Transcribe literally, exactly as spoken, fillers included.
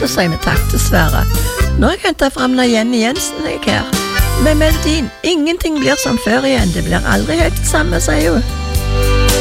så sier vi takk til Sverre. Nå har jeg hentet frem når Jenny Jensen er her. Med melodien, ingenting blir som før igjen, det blir aldri helt det samme, sier hun.